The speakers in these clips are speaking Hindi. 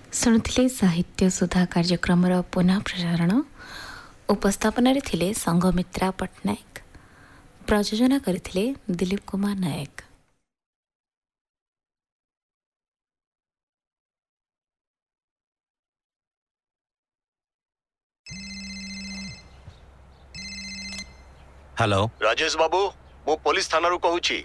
शुणुथिले साहित्य सुधा कार्यक्रम पुनः प्रसारण उपस्थापन थिले संघमित्रा पट्टनायक प्रयोजना करथिले दिलीप कुमार नायक। हेलो राजेश बाबू मु पुलिस थाना रू कहूची।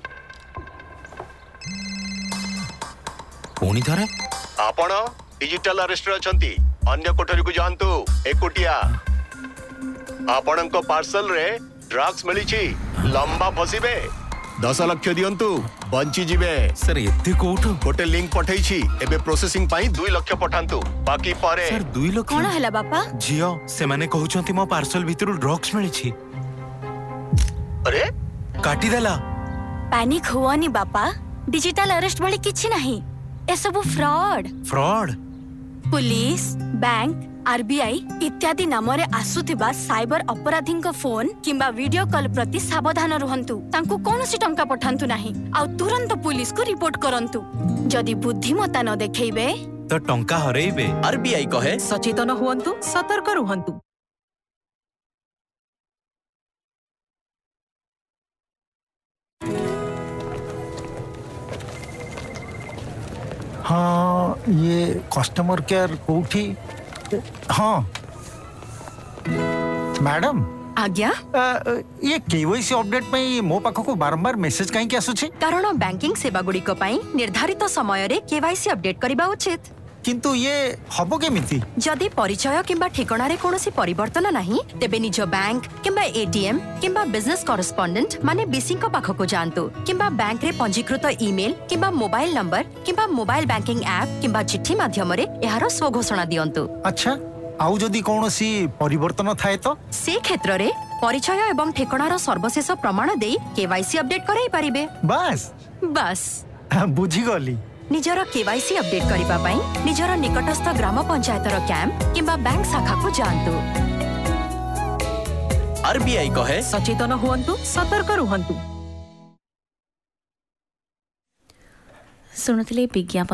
पुणी थरे आपण डिजिटल अरेस्ट रे अछंती अन्य कोठरी को जानतु एकुटिया आपणक पार्सल रे ड्रग्स मिली छी लंबा फसिबे 10 लाख दियंतु बंची जिवे। सर एते कोठो गोटे लिंक पठै छी एबे प्रोसेसिंग पाई 2 लाख पठांतु बाकी पारे सर 2 लाख कोन हला बापा जियो से माने कहउछंती मो पार्सल भितरु ड्रग्स मिली छी। अरे काटी देला पैनिक हुआनी बापा डिजिटल अरेस्ट वाली किछि नहीं ए सब fraud fraud police bank RBI इत्यादि नाम रे आसुथिबा साइबर अपराधी फोन किंबा वीडियो कॉल प्रति सावधान रहंतु तांको कोनोसी टंका पठांतु नहीं आ तुरंत पुलिस को रिपोर्ट करंतु जदि बुद्धिमत्ता न देखैबे तो टंका हरैबे। आरबीआई कहे सचेतन हुअन्तु सतर्क रुहन्तु। हाँ ये कस्टमर केयर कोठी। हाँ मैडम आज्ञा ये केवाईसी अपडेट पे मो पाखको बारंबार मेसेज काहे के आसुछि? कारण बैंकिंग सेवा गुड़िक पई निर्धारित समय रे केवाईसी अपडेट करिबा उचित। किंतु ये हबो केमिति? जदि परिचय किंबा ठिकाना रे कोनोसी परिवर्तन नाही तेबे निज बैंक किंबा एटीएम किंबा बिजनेस कॉरेस्पोंडेंट माने बीसी को पाखको जानतु किंबा बैंक रे पंजीकृत ईमेल किंबा मोबाइल नंबर किंबा मोबाइल बैंकिंग ऐप किंबा चिट्ठी माध्यम रे एहारो स्व घोषणा दियंतु। अच्छा आउ जदि कोनोसी परिवर्तन थाए तो से क्षेत्र रे परिचय एवं ठिकानार सर्वशेष प्रमाण देई केवाईसी अपडेट कराई परिबे। बस बस बुझी गली। निजर केवाईसी अपडेट करिबा पई निजर निकटस्थ ग्राम पंचायतर कैंप किंबा बैंक शाखा को जानतु। आरबीआई कहे सचेतन हुअन्तु सतर्क रुहन्तु। शुणुथिले विज्ञापन